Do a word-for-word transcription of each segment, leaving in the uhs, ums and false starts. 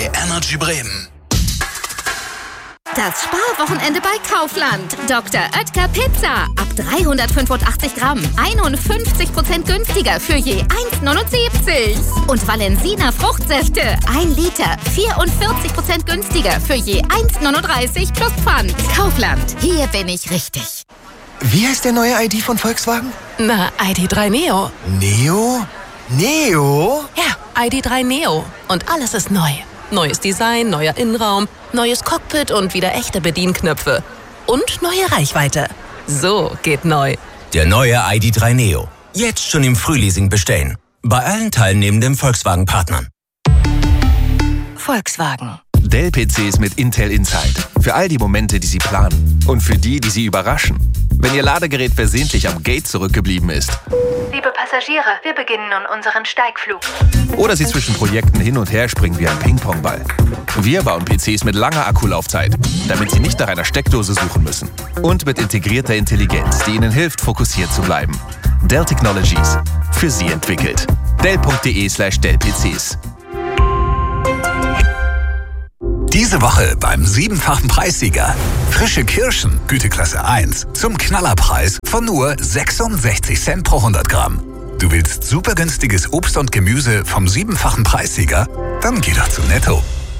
bei Energy Bremen. Das Sparwochenende bei Kaufland. Doktor Oetker Pizza. Ab dreihundertfünfundachtzig Gramm. einundfünfzig Prozent günstiger für je eins neunundsiebzig. Und Valensina Fruchtsäfte. ein Liter. vierundvierzig Prozent günstiger für je eins neununddreißig plus Pfand. Kaufland. Hier bin ich richtig. Wie heißt der neue I D von Volkswagen? Na, I D drei Neo. Neo? Neo? Ja, I D drei Neo. Und alles ist neu. Neues Design, neuer Innenraum, neues Cockpit und wieder echte Bedienknöpfe. Und neue Reichweite. So geht neu. Der neue I D drei Neo. Jetzt schon im Frühleasing bestellen. Bei allen teilnehmenden Volkswagen-Partnern. Volkswagen. Dell-P Cs mit Intel Inside. Für all die Momente, die Sie planen. Und für die, die Sie überraschen. Wenn Ihr Ladegerät versehentlich am Gate zurückgeblieben ist. Liebe Passagiere, wir beginnen nun unseren Steigflug. Oder Sie zwischen Projekten hin und her springen wie ein Ping-Pong-Ball. Wir bauen P Cs mit langer Akkulaufzeit, damit Sie nicht nach einer Steckdose suchen müssen. Und mit integrierter Intelligenz, die Ihnen hilft, fokussiert zu bleiben. Dell Technologies. Für Sie entwickelt. Dell.de slash Dell-PCs. Diese Woche beim siebenfachen Preissieger. Frische Kirschen, Güteklasse eins, zum Knallerpreis von nur sechsundsechzig Cent pro hundert Gramm. Du willst super günstiges Obst und Gemüse vom siebenfachen Preissieger? Dann geh doch zu Netto.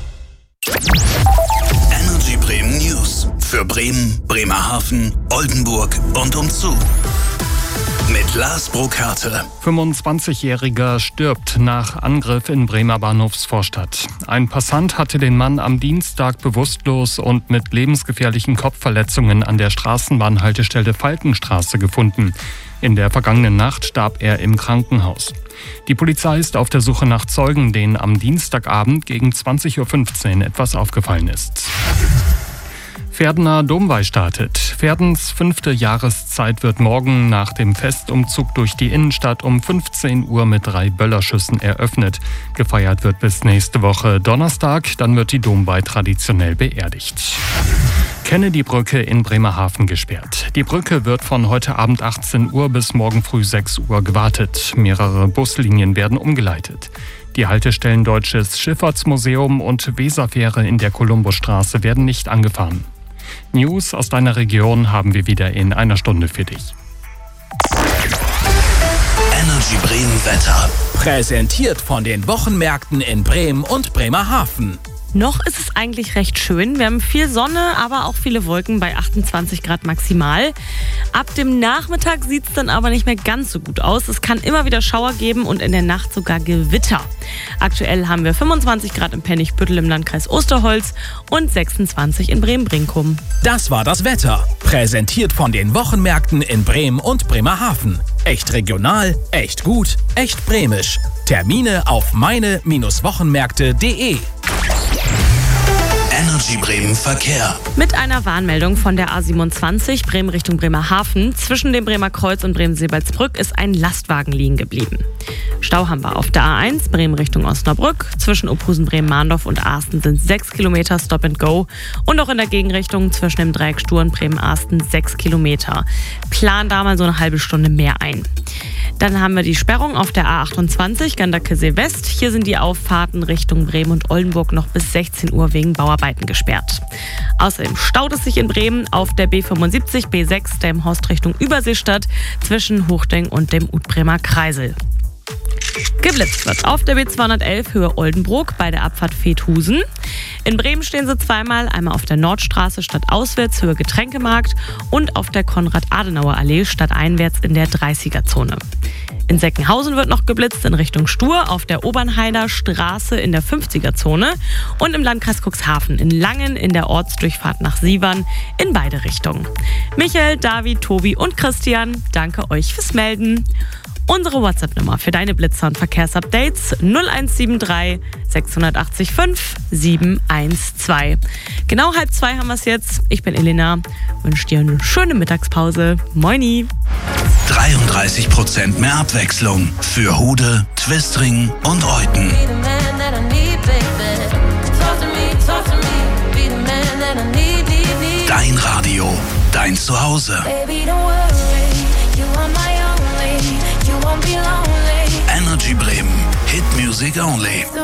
Energy Bremen News. Für Bremen, Bremerhaven, Oldenburg und umzu. Mit Lars Burkhardt. fünfundzwanzigjähriger stirbt nach Angriff in Bremer Bahnhofsvorstadt. Ein Passant hatte den Mann am Dienstag bewusstlos und mit lebensgefährlichen Kopfverletzungen an der Straßenbahnhaltestelle Falkenstraße gefunden. In der vergangenen Nacht starb er im Krankenhaus. Die Polizei ist auf der Suche nach Zeugen, denen am Dienstagabend gegen zwanzig Uhr fünfzehn etwas aufgefallen ist. Verdener Domweih startet. Verdens fünfte Jahreszeit wird morgen nach dem Festumzug durch die Innenstadt um fünfzehn Uhr mit drei Böllerschüssen eröffnet. Gefeiert wird bis nächste Woche Donnerstag, dann wird die Domweih traditionell beerdigt. Kennedy-Brücke in Bremerhaven gesperrt. Die Brücke wird von heute Abend achtzehn Uhr bis morgen früh sechs Uhr gewartet. Mehrere Buslinien werden umgeleitet. Die Haltestellen Deutsches Schifffahrtsmuseum und Weserfähre in der Kolumbusstraße werden nicht angefahren. News aus deiner Region haben wir wieder in einer Stunde für dich. Energy Bremen Wetter. Präsentiert von den Wochenmärkten in Bremen und Bremerhaven. Noch ist es eigentlich recht schön. Wir haben viel Sonne, aber auch viele Wolken bei achtundzwanzig Grad maximal. Ab dem Nachmittag sieht es dann aber nicht mehr ganz so gut aus. Es kann immer wieder Schauer geben und in der Nacht sogar Gewitter. Aktuell haben wir fünfundzwanzig Grad im Pennigtbüttel im Landkreis Osterholz und sechsundzwanzig in Bremen-Brinkum. Das war das Wetter. Präsentiert von den Wochenmärkten in Bremen und Bremerhaven. Echt regional, echt gut, echt bremisch. Termine auf meine Wochenmärkte punkt de. Energy Bremen Verkehr. Mit einer Warnmeldung von der A siebenundzwanzig Bremen Richtung Bremerhaven. Zwischen dem Bremer Kreuz und Bremen-Seebaldsbrück ist ein Lastwagen liegen geblieben. Stau haben wir auf der A eins Bremen Richtung Osnabrück. Zwischen Ophusen, Bremen-Mahndorf und Asten sind sechs Kilometer Stop and Go. Und auch in der Gegenrichtung zwischen dem Dreieck Stur und Bremen-Asten sechs Kilometer. Plan da mal so eine halbe Stunde mehr ein. Dann haben wir die Sperrung auf der A achtundzwanzig Ganderkesee West. Hier sind die Auffahrten Richtung Bremen und Oldenburg noch bis sechzehn Uhr wegen Bauarbeiten gesperrt. Außerdem staut es sich in Bremen auf der B fünfundsiebzig B sechs Delmenhorst Richtung Überseestadt zwischen Hochdeng und dem Utbremer Kreisel. Geblitzt wird auf der B zweihundertelf Höhe Oldenburg bei der Abfahrt Vethusen. In Bremen stehen sie zweimal, einmal auf der Nordstraße stadtauswärts Höhe Getränkemarkt und auf der Konrad-Adenauer-Allee stadteinwärts in der dreißiger-Zone. In Seckenhausen wird noch geblitzt in Richtung Stur, auf der Obernheider Straße in der fünfziger-Zone und im Landkreis Cuxhaven in Langen in der Ortsdurchfahrt nach Sievern in beide Richtungen. Michael, David, Tobi und Christian, danke euch fürs Melden. Unsere WhatsApp-Nummer für deine Blitzer- und Verkehrsupdates null eins sieben drei sechs acht fünf sieben eins zwei. Genau halb zwei haben wir es jetzt. Ich bin Elena, wünsche dir eine schöne Mittagspause. Moini! dreiunddreißig Prozent mehr Abwechslung für Hude, Twistring und Euten. Dein Radio, dein Zuhause. Energy Bremen, Hit Music Only.